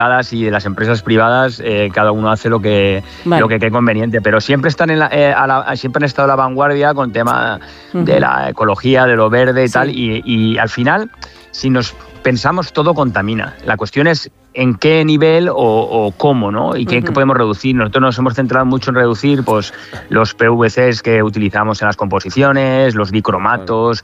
y de las empresas privadas, cada uno hace lo que cree conveniente, pero siempre están siempre han estado a la vanguardia con tema de la ecología, de lo verde y tal, y al final, si nos pensamos, todo contamina. La cuestión es en qué nivel o cómo, ¿no? Y qué podemos reducir. Nosotros nos hemos centrado mucho en reducir pues los PVCs que utilizamos en las composiciones, los dicromatos,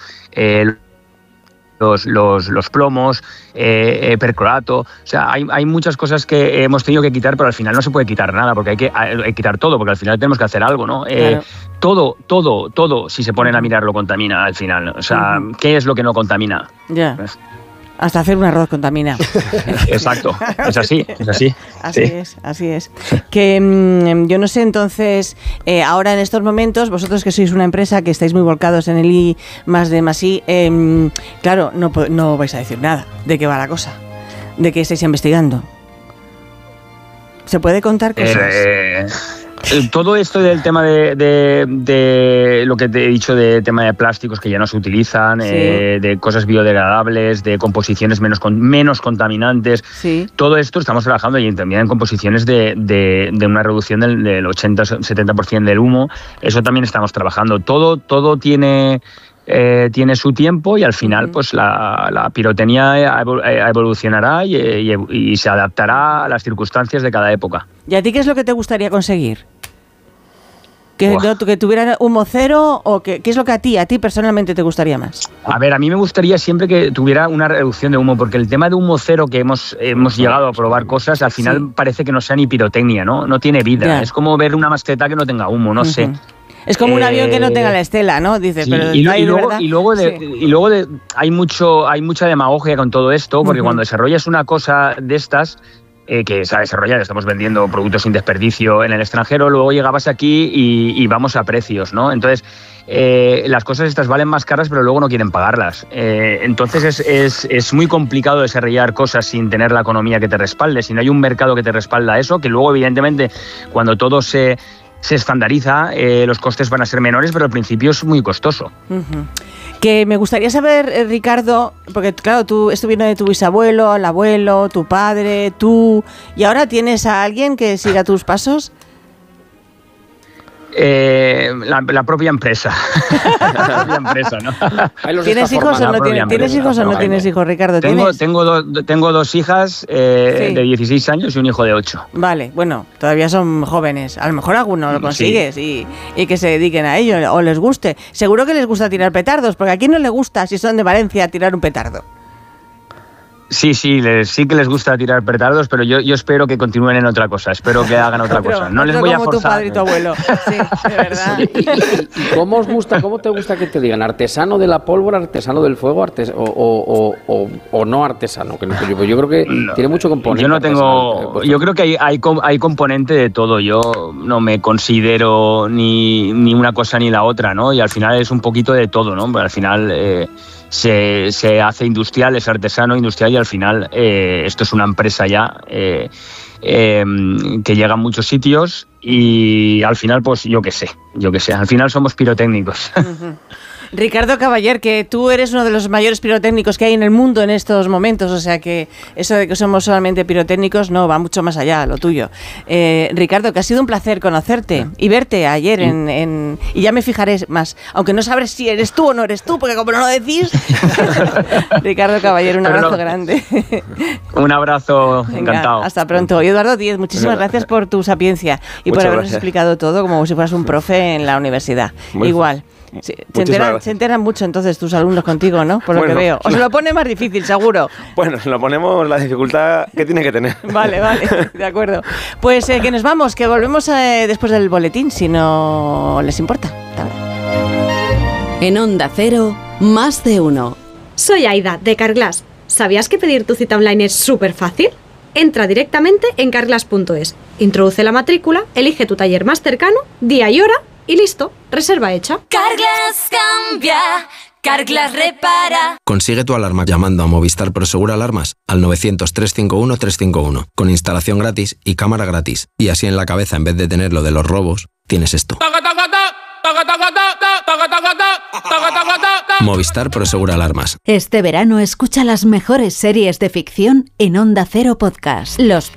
los plomos, perclorato. O sea, hay muchas cosas que hemos tenido que quitar, pero al final no se puede quitar nada, porque hay que quitar todo, porque al final tenemos que hacer algo, ¿no? Claro. Todo, si se ponen a mirar, lo contamina al final. O sea, ¿qué es lo que no contamina? Ya. Pues, hasta hacer un arroz contamina. Exacto, es así. Así es. Que yo no sé, entonces, ahora en estos momentos, vosotros que sois una empresa que estáis muy volcados en el I+D+I, claro, no vais a decir nada de qué va la cosa, de qué estáis investigando. ¿Se puede contar cosas? Todo esto del tema de lo que te he dicho, de tema de plásticos que ya no se utilizan, de cosas biodegradables, de composiciones menos contaminantes, todo esto estamos trabajando, y también en composiciones de una reducción del 80-70% del humo. Eso también estamos trabajando. Todo tiene su tiempo, y al final pues la pirotecnia evolucionará y se adaptará a las circunstancias de cada época. ¿Y a ti qué es lo que te gustaría conseguir? ¿Que tuviera humo cero, o qué es lo que a ti personalmente te gustaría más? A ver, a mí me gustaría siempre que tuviera una reducción de humo, porque el tema de humo cero, que hemos llegado a probar cosas, al final parece que no sea ni pirotecnia, ¿no? No tiene vida. Ya. Es como ver una mascleta que no tenga humo, no sé. Es como un avión que no tenga la estela, ¿no? Dices, sí, pero y luego hay mucha demagogia con todo esto, porque cuando desarrollas una cosa de estas, que se ha desarrollado, estamos vendiendo productos sin desperdicio en el extranjero, luego llegabas aquí y vamos a precios, ¿no? Entonces, las cosas estas valen más caras, pero luego no quieren pagarlas. Entonces es muy complicado desarrollar cosas sin tener la economía que te respalde, si no hay un mercado que te respalda eso, que luego evidentemente cuando todo se estandariza, los costes van a ser menores, pero al principio es muy costoso. Que me gustaría saber, Ricardo, porque claro, tú, esto viene de tu bisabuelo, el abuelo, tu padre, tú, y ahora tienes a alguien que siga tus pasos. La propia empresa. La propia empresa, ¿no? ¿Tienes hijos o no tienes hijos, Ricardo? Tengo dos hijas de 16 años y un hijo de 8. Vale, bueno, todavía son jóvenes. A lo mejor alguno lo consigues y que se dediquen a ello o les guste. Seguro que les gusta tirar petardos, porque a quién no le gusta, si son de Valencia, tirar un petardo. Sí que les gusta tirar petardos, pero yo espero que continúen en otra cosa, espero que hagan otra cosa. No les voy a forzar. Como tu padre y tu abuelo, sí, de verdad. ¿Cómo te gusta que te digan? ¿Artesano de la pólvora, artesano del fuego, o no artesano? Yo creo que tiene mucho componente. Yo no tengo, yo creo que hay componente de todo. Yo no me considero ni una cosa ni la otra, ¿no? Y al final es un poquito de todo, ¿no? Pero al final se hace industrial, es artesano industrial, y al final esto es una empresa ya que llega a muchos sitios, y al final pues yo qué sé, al final somos pirotécnicos. Ricardo Caballer, que tú eres uno de los mayores pirotécnicos que hay en el mundo en estos momentos, o sea que eso de que somos solamente pirotécnicos no, va mucho más allá, lo tuyo. Ricardo, que ha sido un placer conocerte y verte ayer y ya me fijaré más, aunque no sabré si eres tú o no eres tú, porque como no lo decís. Ricardo Caballer, un abrazo grande. Un abrazo, encantado. Hasta pronto. Y Eduardo Díez, muchísimas gracias por tu sapiencia y por habernos explicado todo como si fueras un profe en la universidad. Igual. Sí, se enteran mucho entonces tus alumnos contigo, ¿no? Por lo que veo. O se lo pone más difícil, seguro. Bueno, se lo ponemos la dificultad que tiene que tener. Vale, de acuerdo. Pues que nos vamos, que volvemos después del boletín, si no les importa. En Onda Cero, Más de Uno. Soy Aida, de Carglass. ¿Sabías que pedir tu cita online es súper fácil? Entra directamente en carglass.es, introduce la matrícula, elige tu taller más cercano, día y hora, y listo, reserva hecha. Carglass cambia, Carglass repara. Consigue tu alarma llamando a Movistar Prosegur Alarmas al 900-351-351, con instalación gratis y cámara gratis. Y así en la cabeza, en vez de tener lo de los robos, tienes esto. Movistar Prosegur Alarmas. Este verano escucha las mejores series de ficción en Onda Cero Podcast. Los